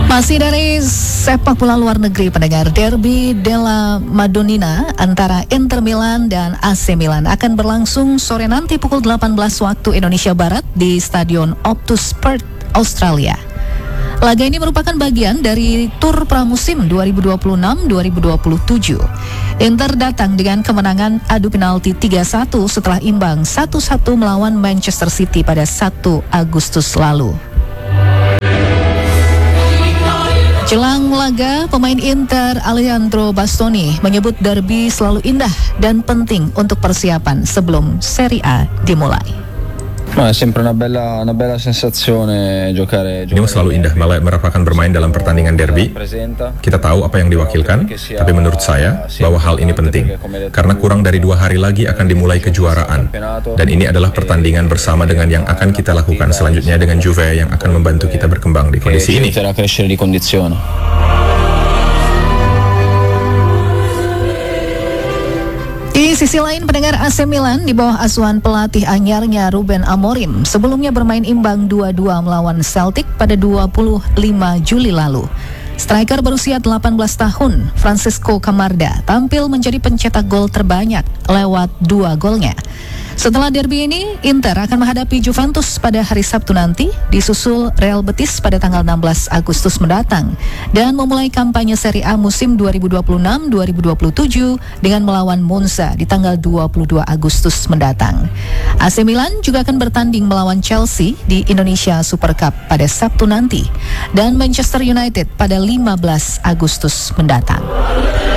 Masih dari sepak bola luar negeri, pendengar, Derby della Madonnina antara Inter Milan dan AC Milan akan berlangsung sore nanti pukul 18 waktu Indonesia Barat di Stadion Optus Perth, Australia. Laga ini merupakan bagian dari tur pramusim 2026-2027. Inter datang dengan kemenangan adu penalti 3-1 setelah imbang 1-1 melawan Manchester City pada 1 Agustus lalu. Jelang laga, pemain Inter Alessandro Bastoni menyebut derby selalu indah dan penting untuk persiapan sebelum Serie A dimulai. È sempre una bella sensazione giocare. Ini selalu indah merupakan bermain dalam pertandingan derby. Kita tahu apa yang diwakilkan, tapi menurut saya bahwa hal ini penting karena kurang dari 2 hari lagi akan dimulai kejuaraan, dan ini adalah pertandingan bersama dengan yang akan kita lakukan selanjutnya dengan Juve yang akan membantu kita berkembang di kondisi ini. Di sisi lain, pendengar, AC Milan di bawah asuhan pelatih anyarnya Ruben Amorim sebelumnya bermain imbang 2-2 melawan Celtic pada 25 Juli lalu. Striker berusia 18 tahun, Francisco Camarda, tampil menjadi pencetak gol terbanyak lewat 2 golnya. Setelah derby ini, Inter akan menghadapi Juventus pada hari Sabtu nanti, disusul Real Betis pada tanggal 16 Agustus mendatang, dan memulai kampanye Serie A musim 2026-2027 dengan melawan Monza di tanggal 22 Agustus mendatang. AC Milan juga akan bertanding melawan Chelsea di Indonesia Super Cup pada Sabtu nanti, dan Manchester United pada 15 Agustus mendatang.